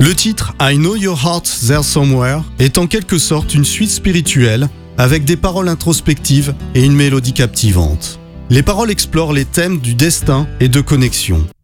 Le titre « I Know Your Heart There Somewhere » est en quelque sorte une suite spirituelle avec des paroles introspectives et une mélodie captivante. Les paroles explorent les thèmes du destin et de connexion.